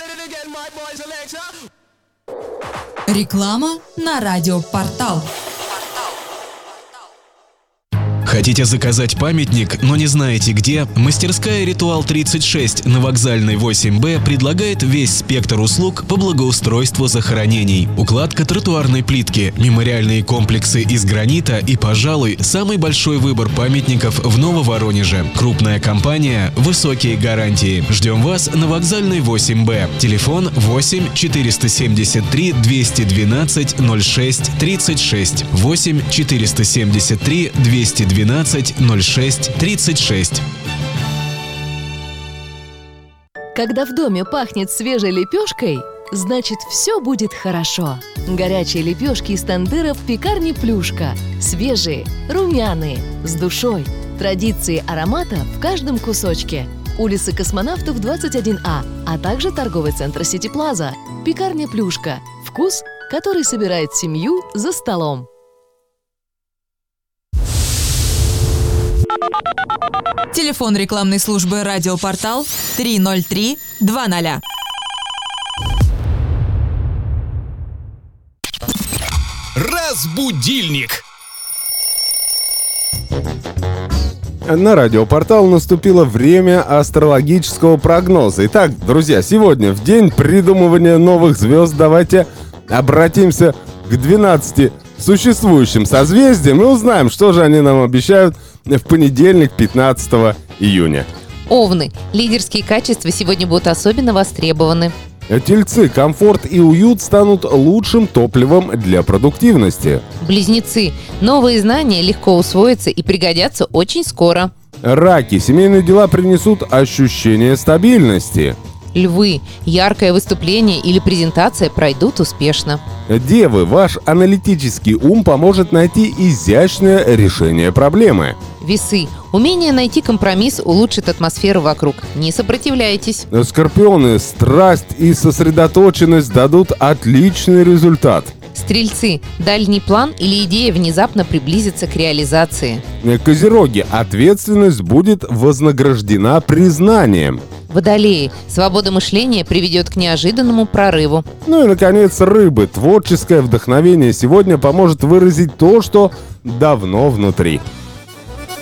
Реклама на радиопортал. Хотите заказать памятник, но не знаете где? Мастерская «Ритуал 36» на Вокзальной 8Б предлагает весь спектр услуг по благоустройству захоронений. Укладка тротуарной плитки, мемориальные комплексы из гранита и, пожалуй, самый большой выбор памятников в Нововоронеже. Крупная компания, высокие гарантии. Ждем вас на Вокзальной 8Б. Телефон 8 473 212 06 36. 8 473 212 06 36. Когда в доме пахнет свежей лепешкой, значит, все будет хорошо. Горячие лепешки из тандыра в пекарне «Плюшка». Свежие, румяные, с душой. Традиции аромата в каждом кусочке. Улица Космонавтов, 21А, а также торговый центр «Сити Плаза». Пекарня «Плюшка». Вкус, который собирает семью за столом. Телефон рекламной службы «Радиопортал» 303-20. Разбудильник. На радиопортал наступило время астрологического прогноза. Итак, друзья, сегодня, в день придумывания новых звезд, давайте обратимся к 12 существующим созвездиям и узнаем, что же они нам обещают в понедельник, 15 июня. Овны. Лидерские качества сегодня будут особенно востребованы. Тельцы. Комфорт и уют станут лучшим топливом для продуктивности. Близнецы. Новые знания легко усвоятся и пригодятся очень скоро. Раки. Семейные дела принесут ощущение стабильности. Львы. Яркое выступление или презентация пройдут успешно. Девы. Ваш аналитический ум поможет найти изящное решение проблемы. Весы. Умение найти компромисс улучшит атмосферу вокруг. Не сопротивляйтесь. Скорпионы. Страсть и сосредоточенность дадут отличный результат. Стрельцы. Дальний план или идея внезапно приблизится к реализации. Козероги. Ответственность будет вознаграждена признанием. Водолеи. Свобода мышления приведет к неожиданному прорыву. Ну и, наконец, рыбы. Творческое вдохновение сегодня поможет выразить то, что давно внутри.